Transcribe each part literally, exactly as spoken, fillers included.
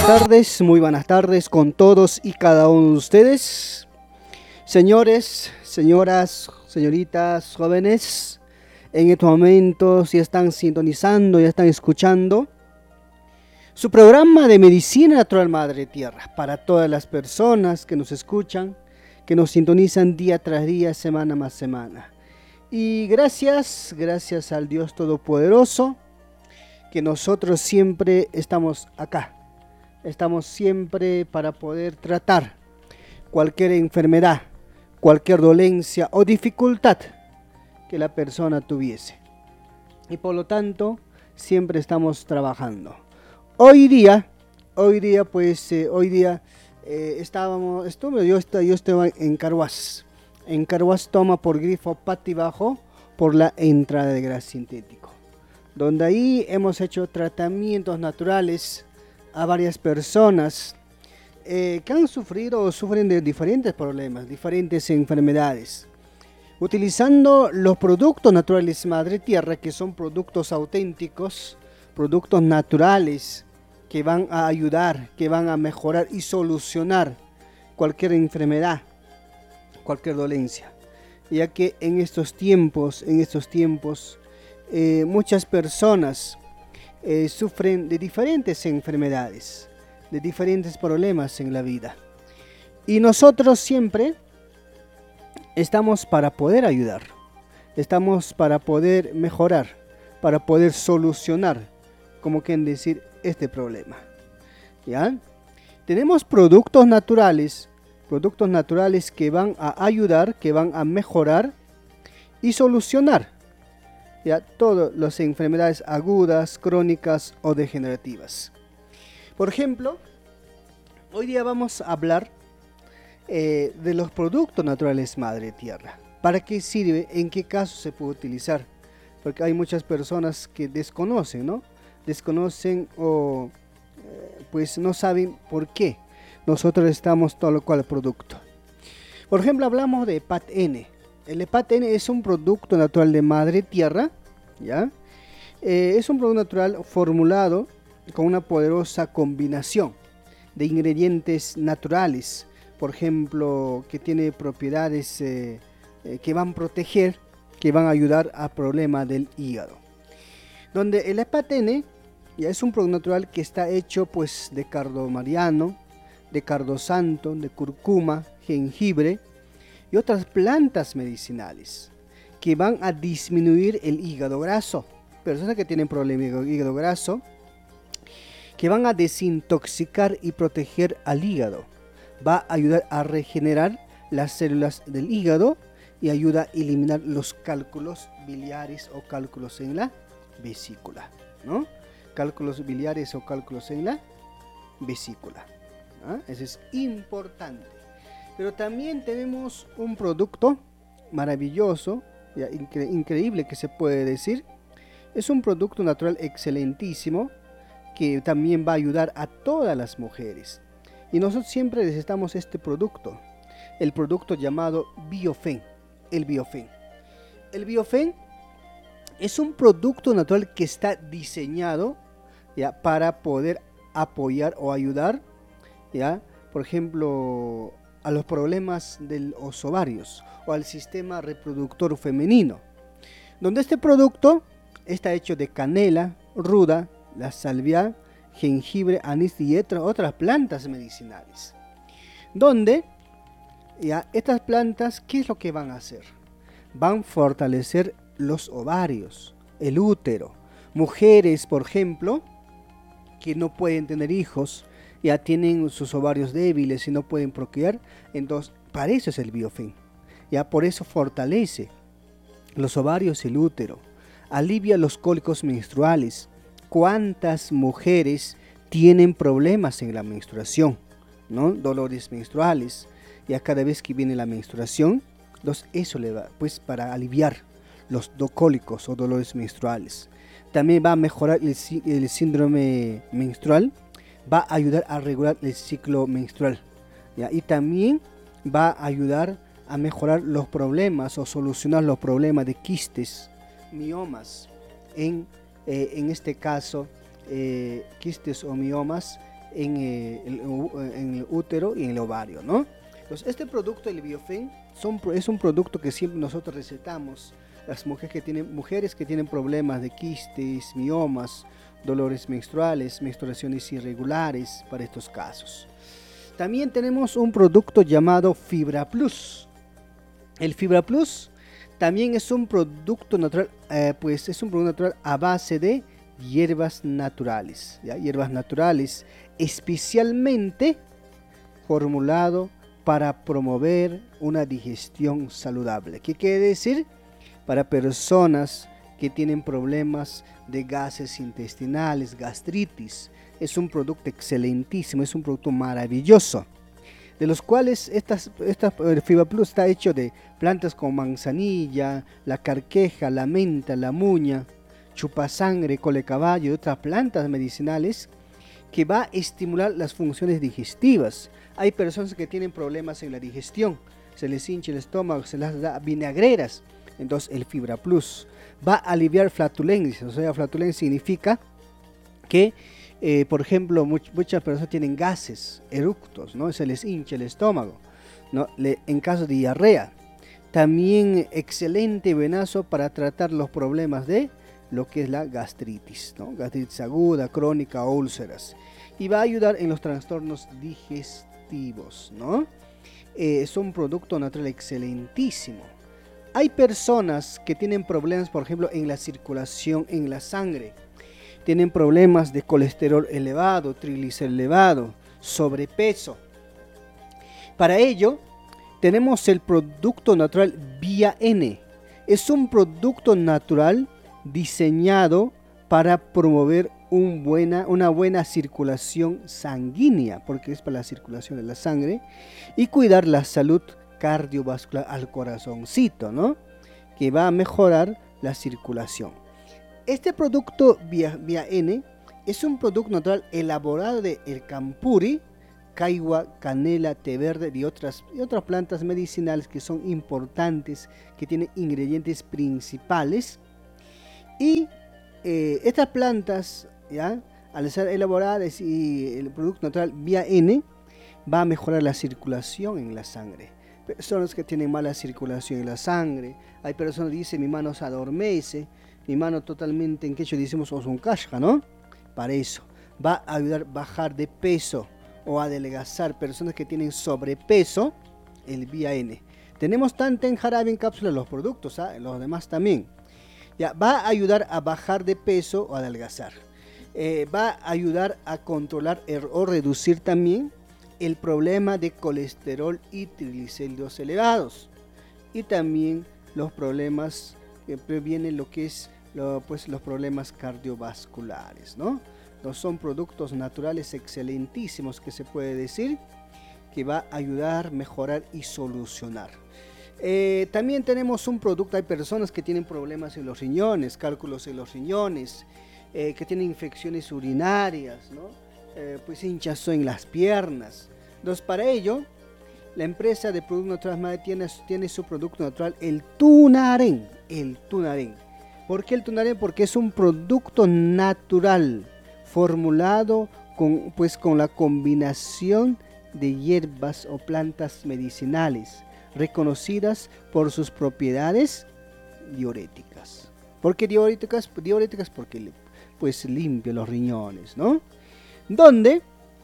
buenas tardes, muy buenas tardes con todos y cada uno de ustedes. Señores, señoras, señoritas, jóvenes, en estos momentos ya están sintonizando, ya están escuchando su programa de Medicina Natural Madre Tierra para todas las personas que nos escuchan, que nos sintonizan día tras día, semana más semana. Y gracias, gracias al Dios Todopoderoso, que nosotros siempre estamos acá. Estamos siempre para poder tratar cualquier enfermedad, cualquier dolencia o dificultad que la persona tuviese. Y por lo tanto, siempre estamos trabajando. Hoy día, hoy día pues, eh, hoy día eh, estábamos, estuve, yo, estoy, yo estoy en Carhuaz. En Carhuaz toma por grifo Pati Bajo por la entrada de gas sintético, donde ahí hemos hecho tratamientos naturales a varias personas eh, que han sufrido o sufren de diferentes problemas, diferentes enfermedades, utilizando los productos naturales Madre Tierra, que son productos auténticos, productos naturales que van a ayudar, que van a mejorar y solucionar cualquier enfermedad, cualquier dolencia, ya que en estos tiempos, en estos tiempos, eh, muchas personas eh, sufren de diferentes enfermedades, de diferentes problemas en la vida, y nosotros siempre estamos para poder ayudar, estamos para poder mejorar, para poder solucionar, como quien decir, este problema. ¿Ya? Tenemos productos naturales, productos naturales que van a ayudar, que van a mejorar y solucionar, ¿ya?, todas las enfermedades agudas, crónicas o degenerativas. Por ejemplo, hoy día vamos a hablar eh, de los productos naturales Madre Tierra. ¿Para qué sirve? ¿En qué caso se puede utilizar? Porque hay muchas personas que desconocen, ¿no? Desconocen o eh, pues no saben por qué nosotros estamos todo lo cual producto. Por ejemplo, hablamos de Hepat-N. El Hepat-N es un producto natural de Madre Tierra, ¿ya? Eh, es un producto natural formulado con una poderosa combinación de ingredientes naturales, por ejemplo, que tiene propiedades eh, eh, que van a proteger, que van a ayudar al problema del hígado. Donde el Hepat-N ya es un producto natural que está hecho pues de cardo mariano, de cardo santo, de cúrcuma, jengibre y otras plantas medicinales que van a disminuir el hígado graso. Personas que tienen problemas de hígado graso, que van a desintoxicar y proteger al hígado. Va a ayudar a regenerar las células del hígado y ayuda a eliminar los cálculos biliares o cálculos en la vesícula, ¿no? Cálculos biliares o cálculos en la vesícula. ¿Ah? Eso es importante. Pero también tenemos un producto maravilloso, ya, incre increíble que se puede decir. Es un producto natural excelentísimo que también va a ayudar a todas las mujeres. Y nosotros siempre necesitamos este producto, el producto llamado Biofen. El Biofen. El Biofen es un producto natural que está diseñado, ya, para poder apoyar o ayudar, ¿ya?, por ejemplo, a los problemas de los ovarios o al sistema reproductor femenino, donde este producto está hecho de canela, ruda, la salvia, jengibre, anís y otras plantas medicinales, donde ya estas plantas, ¿qué es lo que van a hacer? Van a fortalecer los ovarios, el útero. Mujeres, por ejemplo, que no pueden tener hijos, ya tienen sus ovarios débiles y no pueden procrear, entonces para eso es el Biofen. Ya por eso fortalece los ovarios y el útero, alivia los cólicos menstruales. ¿Cuántas mujeres tienen problemas en la menstruación, ¿no? Dolores menstruales, ya cada vez que viene la menstruación, entonces eso le va, pues, para aliviar los cólicos o dolores menstruales. También va a mejorar el, el síndrome menstrual, va a ayudar a regular el ciclo menstrual, ¿ya? Y también va a ayudar a mejorar los problemas o solucionar los problemas de quistes, miomas, en, eh, en este caso, eh, quistes o miomas en, eh, el, en el útero y en el ovario, ¿no? Entonces, este producto, el Biofen, son, es un producto que siempre nosotros recetamos. Las mujeres que tienen, mujeres que tienen problemas de quistes, miomas, dolores menstruales, menstruaciones irregulares, para estos casos. También tenemos un producto llamado Fibra Plus. El Fibra Plus también es un producto natural, eh, pues es un producto natural a base de hierbas naturales, ¿ya? Hierbas naturales especialmente formulado para promover una digestión saludable. ¿Qué quiere decir? Para personas que tienen problemas de gases intestinales, gastritis. Es un producto excelentísimo, es un producto maravilloso, de los cuales estas, esta Fibra Plus está hecho de plantas como manzanilla, la carqueja, la menta, la muña, chupasangre, colecaballo y otras plantas medicinales que va a estimular las funciones digestivas. Hay personas que tienen problemas en la digestión, se les hincha el estómago, se les da vinagreras. Entonces el Fibra Plus va a aliviar flatulencias. O sea, flatulencia significa que, eh, por ejemplo, much, muchas personas tienen gases, eructos, ¿no? Se les hincha el estómago, ¿no? Le, en caso de diarrea. También excelente venazo para tratar los problemas de lo que es la gastritis, ¿no? Gastritis aguda, crónica, úlceras. Y va a ayudar en los trastornos digestivos, ¿no? Eh, es un producto natural excelentísimo. Hay personas que tienen problemas, por ejemplo, en la circulación en la sangre. Tienen problemas de colesterol elevado, triglicéridos elevado, sobrepeso. Para ello, tenemos el producto natural Vía N. Es un producto natural diseñado para promover un buena, una buena circulación sanguínea, porque es para la circulación de la sangre, y cuidar la salud cardiovascular al corazoncito, ¿no? Que va a mejorar la circulación. Este producto Vía, Vía N es un producto natural elaborado de el campuri, caigua, canela, té verde y otras, y otras plantas medicinales que son importantes, que tienen ingredientes principales. Y eh, estas plantas, ¿ya?, al ser elaboradas, y el producto natural Vía N va a mejorar la circulación en la sangre. Personas que tienen mala circulación en la sangre, hay personas que dicen mi mano se adormece, mi mano totalmente, en quechua decimos osunkashka, ¿no? Para eso va a ayudar a bajar de peso o a adelgazar. Personas que tienen sobrepeso, el Vía N. Tenemos tanto en jarabe, en cápsula, los productos, ¿eh? Los demás también. Ya, va a ayudar a bajar de peso o adelgazar. Eh, va a ayudar a controlar el, o reducir también el problema de colesterol y triglicéridos elevados. Y también los problemas que previenen lo que es lo, pues, los problemas cardiovasculares, ¿no? Los son productos naturales excelentísimos que se puede decir que va a ayudar, mejorar y solucionar. Eh, también tenemos un producto, hay personas que tienen problemas en los riñones, cálculos en los riñones, eh, que tienen infecciones urinarias, ¿no? Eh, pues hinchazón en las piernas. Entonces, para ello, la empresa de productos naturales Madre tiene, tiene su producto natural, el Tunarén. El Tunarén. ¿Por qué el Tunarén? Porque es un producto natural formulado con, pues, con la combinación de hierbas o plantas medicinales reconocidas por sus propiedades diuréticas. ¿Por qué diuréticas? Diuréticas porque pues limpia los riñones, ¿no? Donde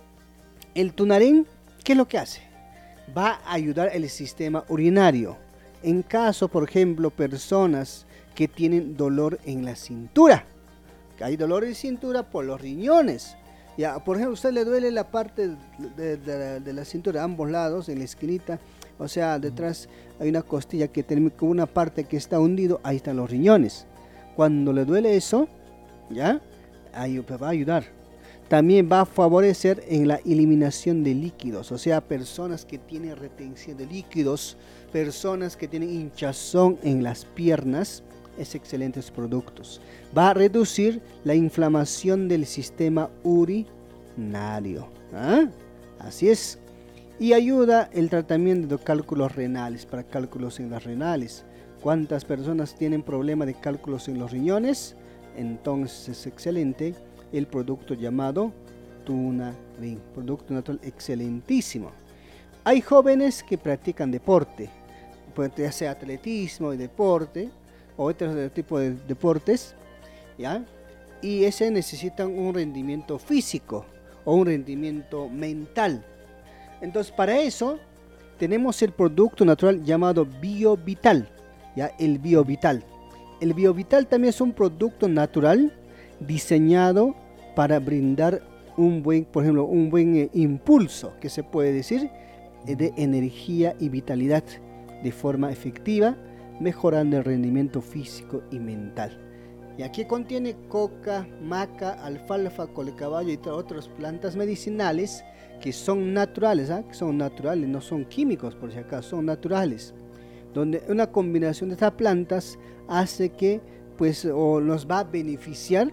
el Tunarén, ¿qué es lo que hace? Va a ayudar el sistema urinario. En caso, por ejemplo, personas que tienen dolor en la cintura, que hay dolor en cintura por los riñones. Ya, por ejemplo, a usted le duele la parte de, de, de la cintura, ambos lados, en la esquinita, o sea, detrás hay una costilla que tiene una parte que está hundido, ahí están los riñones. Cuando le duele eso, ya, ahí va a ayudar. También va a favorecer en la eliminación de líquidos, o sea, personas que tienen retención de líquidos, personas que tienen hinchazón en las piernas, es excelentes productos. Va a reducir la inflamación del sistema urinario. ¿Ah? Así es. Y ayuda el tratamiento de cálculos renales, para cálculos en las renales. ¿Cuántas personas tienen problema de cálculos en los riñones? Entonces es excelente el producto llamado fortuna, bien, producto natural excelentísimo. Hay jóvenes que practican deporte, pues, ya sea atletismo y deporte, o otro tipo de deportes, ¿ya? Y ese necesitan un rendimiento físico o un rendimiento mental. Entonces, para eso tenemos el producto natural llamado BioVital, ¿ya? El BioVital. El BioVital también es un producto natural diseñado para brindar un buen, por ejemplo, un buen eh, impulso, que se puede decir, eh, de energía y vitalidad de forma efectiva, mejorando el rendimiento físico y mental. Y aquí contiene coca, maca, alfalfa, colecaballo y otras plantas medicinales que son naturales, ¿eh? que son naturales, no son químicos por si acaso, son naturales, donde una combinación de estas plantas hace que pues o nos va a beneficiar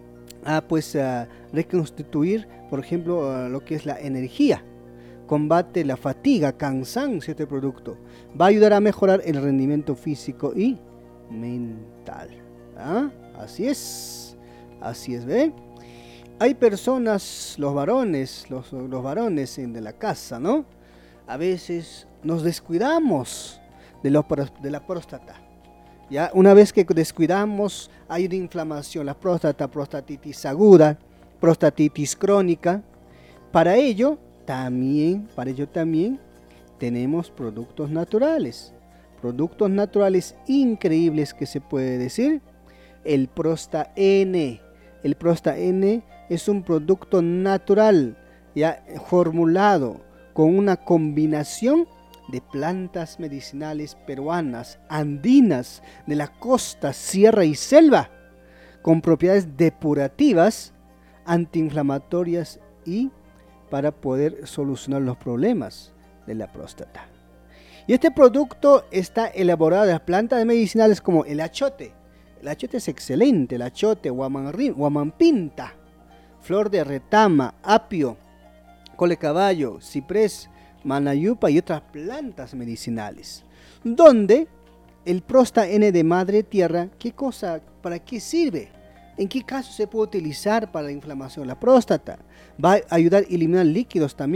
a pues a reconstituir, por ejemplo, a lo que es la energía, combate la fatiga, cansancio. Este producto va a ayudar a mejorar el rendimiento físico y mental. ¿Ah? Así es, así es, ¿ve? Hay personas, los varones, los, los varones de la casa, ¿no? A veces nos descuidamos de, lo, de la próstata. Ya, una vez que descuidamos, hay una inflamación, la próstata, prostatitis aguda, prostatitis crónica. Para ello, también, para ello también tenemos productos naturales. Productos naturales increíbles que se puede decir. El Prosta N. El Prosta N es un producto natural, ya formulado con una combinación de plantas medicinales peruanas, andinas, de la costa, sierra y selva, con propiedades depurativas, antiinflamatorias y para poder solucionar los problemas de la próstata. Y este producto está elaborado de las plantas medicinales como el achote. El achote es excelente, el achote, huamampinta, flor de retama, apio, colecaballo, ciprés, manayupa y otras plantas medicinales. Donde el Prosta N de madre tierra, ¿qué cosa, para qué sirve? ¿En qué caso se puede utilizar para la inflamación de la próstata? Va a ayudar a eliminar líquidos también